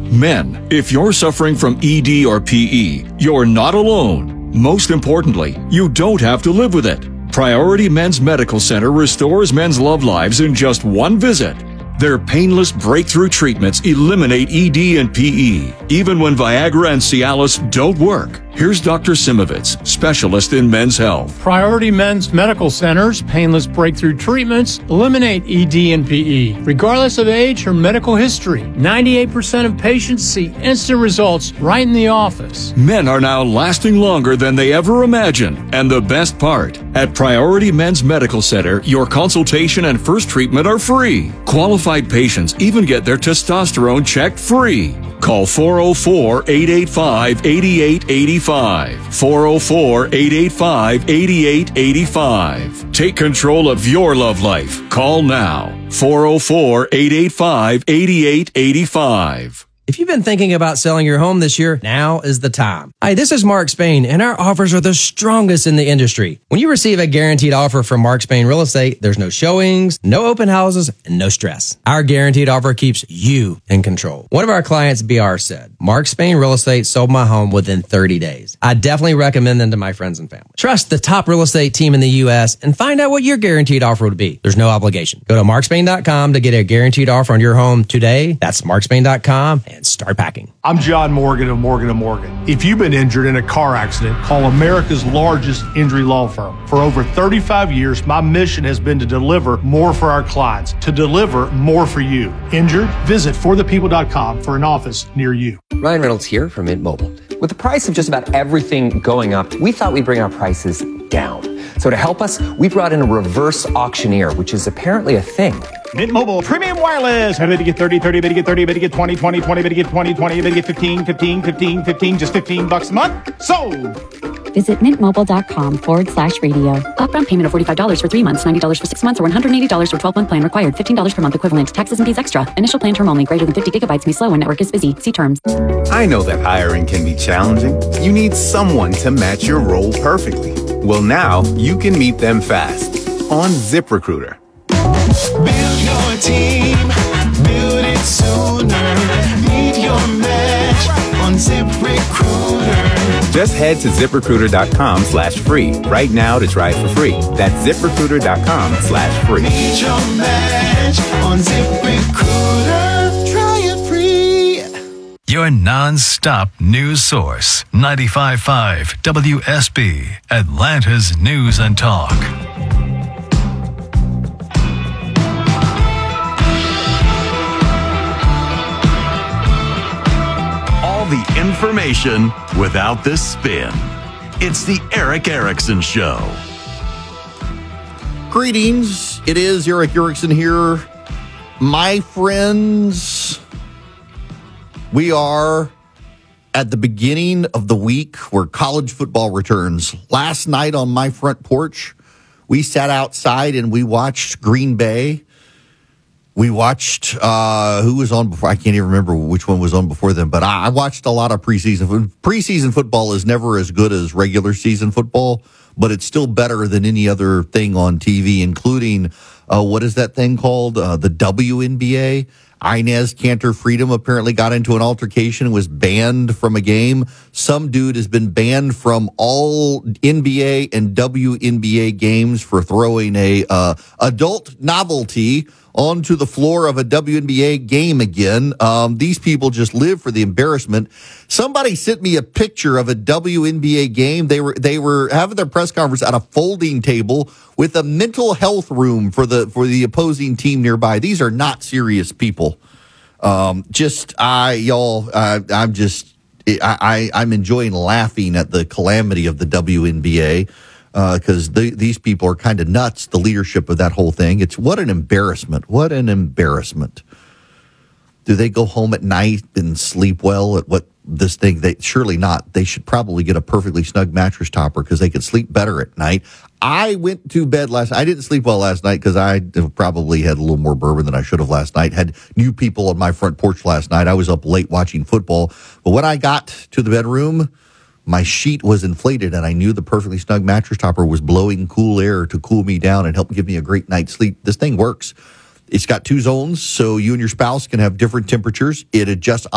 Men, if you're suffering from ED or PE, you're not alone. Most importantly, you don't have to live with it. Priority Men's Medical Center restores men's love lives in just one visit. Their painless breakthrough treatments eliminate ED and PE, even when Viagra and Cialis don't work. Here's Dr. Simovitz, specialist in men's health. Priority Men's Medical Center's painless breakthrough treatments eliminate ED and PE, regardless of age or medical history. 98% of patients see instant results right in the office. Men are now lasting longer than they ever imagined. And the best part, at Priority Men's Medical Center, your consultation and first treatment are free. Qualified patients even get their testosterone checked free. Call 404-885-8885. 404-885-8885. Take control of your love life. Call now. 404-885-8885. If you've been thinking about selling your home this year, now is the time. Hi, this is Mark Spain, and our offers are the strongest in the industry. When you receive a guaranteed offer from Mark Spain Real Estate, there's no showings, no open houses, and no stress. Our guaranteed offer keeps you in control. One of our clients, BR, said, Mark Spain Real Estate sold my home within 30 days. I definitely recommend them to my friends and family. Trust the top real estate team in the U.S. and find out what your guaranteed offer would be. There's no obligation. Go to markspain.com to get a guaranteed offer on your home today. That's markspain.com and start packing. I'm John Morgan of Morgan & Morgan. If you've been injured in a car accident, call America's largest injury law firm. For over 35 years, my mission has been to deliver more for our clients, to deliver more for you. Injured? Visit forthepeople.com for an office near you. Ryan Reynolds here from Mint Mobile. With the price of just about everything going up, we thought we'd bring our prices down. So to help us, we brought in a reverse auctioneer, which is apparently a thing. Mint Mobile Premium Wireless. How about you get 30, 30, bet you get 30, bet you get 20, 20, 20, bet you get 20, 20, bet you get 15, 15, 15, 15, just $15 a month. Sold! Visit mintmobile.com/radio. Upfront payment of $45 for 3 months, $90 for 6 months, or $180 for 12-month plan required. $15 per month equivalent. Taxes and fees extra. Initial plan term only. Greater than 50 gigabytes may slow when network is busy. See terms. I know that hiring can be challenging. You need someone to match your role perfectly. Well, now you can meet them fast on ZipRecruiter. Build your team. Build it sooner. Meet your match on ZipRecruiter. Just head to ZipRecruiter.com/free right now to try it for free. That's ZipRecruiter.com/free. Meet your match on ZipRecruiter. Try it free. Your non-stop news source. 95.5 WSB, Atlanta's News and Talk. The information without the spin. It's the Erick Erickson Show. Greetings. It is Erick Erickson here. My friends, we are at the beginning of the week where college football returns. Last night on my front porch, we sat outside and we watched Green Bay. We watched, who was on before? I can't even remember which one was on before them, but I watched a lot of preseason. Preseason football is never as good as regular season football, but it's still better than any other thing on TV, including, what is that thing called? The WNBA. Inez Cantor Freedom apparently got into an altercation and was banned from a game. Some dude has been banned from all NBA and WNBA games for throwing a adult novelty onto the floor of a WNBA game again. These people just live for the embarrassment. Somebody sent me a picture of a WNBA game. They were having their press conference at a folding table with a mental health room for the opposing team nearby. These are not serious people. I'm enjoying laughing at the calamity of the WNBA. Because these people are kind of nuts, the leadership of that whole thing. What an embarrassment. What an embarrassment. Do they go home at night and sleep well at what this thing? Surely not. They should probably get a perfectly snug mattress topper because they could sleep better at night. I went to bed last night. I didn't sleep well last night because I probably had a little more bourbon than I should have last night. Had new people on my front porch last night. I was up late watching football. But when I got to the bedroom, my sheet was inflated, and I knew the perfectly snug mattress topper was blowing cool air to cool me down and help give me a great night's sleep. This thing works. It's got 2 zones, so you and your spouse can have different temperatures. It adjusts